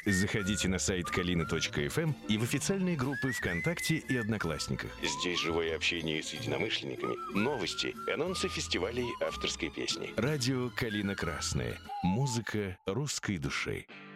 Заходите на сайт kalina.fm и в официальные группы ВКонтакте и Одноклассниках. Здесь живое общение с единомышленниками, новости, анонсы фестивалей авторской песни. Радио «Калина Красная». Музыка русской души.